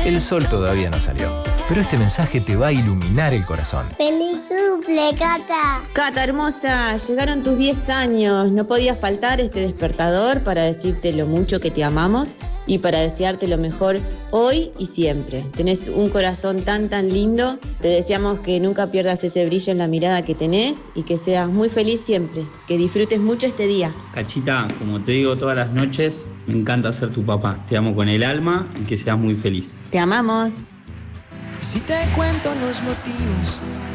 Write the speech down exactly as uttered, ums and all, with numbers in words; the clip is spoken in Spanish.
El sol todavía no salió, pero este mensaje te va a iluminar el corazón. ¡Feliz cumple, Cata! Cata hermosa, llegaron tus diez años. No podía faltar este despertador para decirte lo mucho que te amamos y para desearte lo mejor hoy y siempre. Tenés un corazón tan tan lindo. Te deseamos que nunca pierdas ese brillo en la mirada que tenés y que seas muy feliz siempre. Que disfrutes mucho este día. Cachita, como te digo todas las noches, me encanta ser tu papá. Te amo con el alma y que seas muy feliz. Te amamos. Si te cuento los motivos